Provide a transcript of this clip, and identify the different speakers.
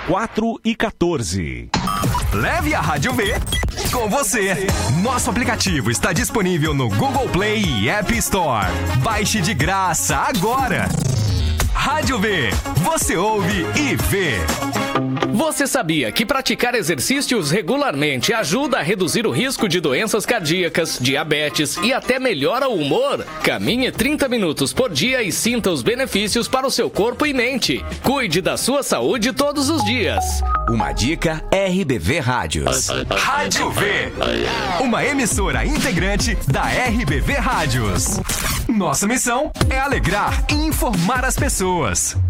Speaker 1: 4 e 14.
Speaker 2: Leve a Rádio V com você. Nosso aplicativo está disponível no Google Play e App Store. Baixe de graça agora. Rádio V, você ouve e vê.
Speaker 3: Você sabia que praticar exercícios regularmente ajuda a reduzir o risco de doenças cardíacas, diabetes e até melhora o humor? Caminhe 30 minutos por dia e sinta os benefícios para o seu corpo e mente. Cuide da sua saúde todos os dias.
Speaker 2: Uma dica RBV Rádios. Rádio V, uma emissora integrante da RBV Rádios. Nossa missão é alegrar e informar as pessoas.